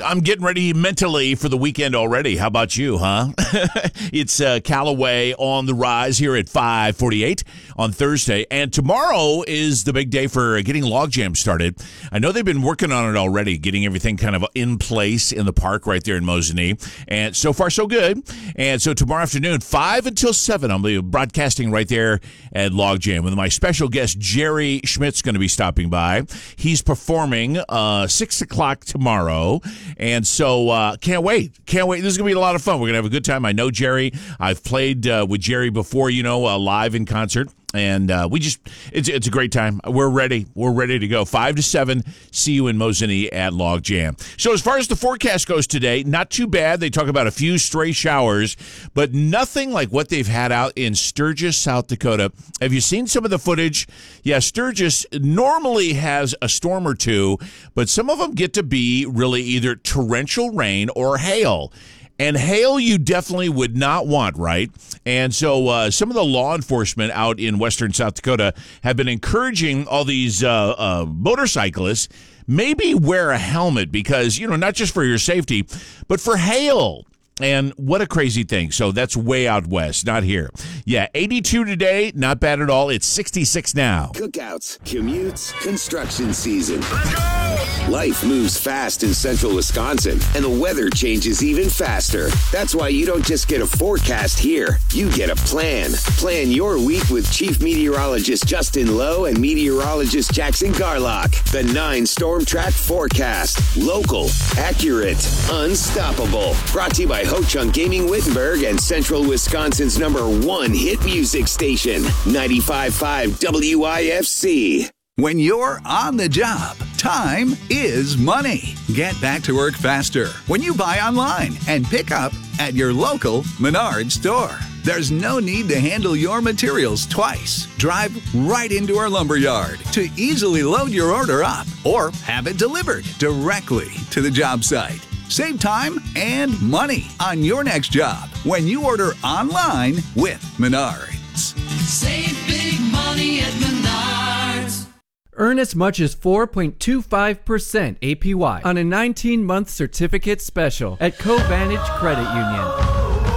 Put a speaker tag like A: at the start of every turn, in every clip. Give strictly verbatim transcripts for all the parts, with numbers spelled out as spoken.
A: I'm getting ready mentally for the weekend already. How about you, huh? It's uh, Callaway on the rise here at five forty-eight on Thursday. And tomorrow is the big day for getting Logjam started. I know they've been working on it already, getting everything kind of in place in the park right there in Mosinee. And so far, so good. And so tomorrow afternoon, five until seven, I'll be broadcasting right there at Logjam with my special guest, Jerry Schmidt's going to be stopping by. He's performing uh, six o'clock tomorrow. And so uh, can't wait. Can't wait. This is going to be a lot of fun. We're going to have a good time. I know Jerry. I've played uh, with Jerry before, you know, uh, live in concert. And uh, we just, it's it's a great time. We're ready. We're ready to go. Five to seven, see you in Mosinee at Logjam. So as far as the forecast goes today, not too bad. They talk about a few stray showers, but nothing like what they've had out in Sturgis, South Dakota. Have you seen some of the footage? Yeah, Sturgis normally has a storm or two, but some of them get to be really either torrential rain or hail. And hail you definitely would not want, right? And so uh, some of the law enforcement out in western South Dakota have been encouraging all these uh, uh, motorcyclists, maybe wear a helmet because, you know, not just for your safety, but for hail. And what a crazy thing. So that's way out west, not here. Yeah, eighty-two today, not bad at all. It's sixty-six now.
B: Cookouts, commutes, construction season. Let's go! Life moves fast in central Wisconsin, and the weather changes even faster. That's why you don't just get a forecast here. You get a plan. Plan your week with Chief Meteorologist Justin Lowe and Meteorologist Jackson Garlock. The nine Storm Track Forecast. Local, accurate, unstoppable. Brought to you by Ho Chunk Gaming Wittenberg and Central Wisconsin's number one hit music station, ninety-five point five W I F C.
C: When you're on the job, time is money. Get back to work faster when you buy online and pick up at your local Menards store. There's no need to handle your materials twice. Drive right into our lumberyard to easily load your order up or have it delivered directly to the job site. Save time and money on your next job when you order online with Menards.
D: Save big money at Menards.
E: Earn as much as four point two five percent A P Y on a nineteen-month certificate special at Covantage Credit Union.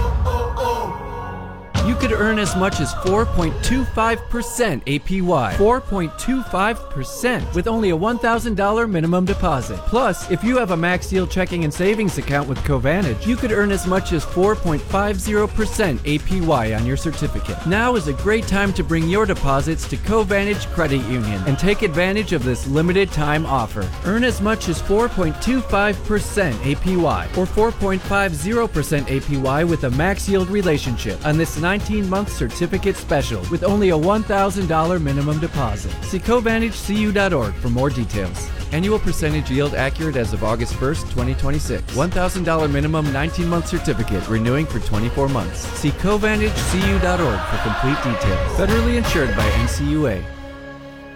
E: You could earn as much as four point two five percent A P Y. four point two five percent with only a one thousand dollars minimum deposit. Plus, if you have a Max Yield checking and savings account with Covantage, you could earn as much as four point five zero percent A P Y on your certificate. Now is a great time to bring your deposits to Covantage Credit Union and take advantage of this limited time offer. Earn as much as four point two five percent A P Y or four point five zero percent A P Y with a Max Yield relationship on this nineteen-month certificate special with only a one thousand dollars minimum deposit. See Covantage C U dot org for more details. Annual percentage yield accurate as of August first, twenty twenty-six. one thousand dollars minimum nineteen-month certificate renewing for twenty-four months. See Covantage C U dot org for complete details. Federally insured by N C U A.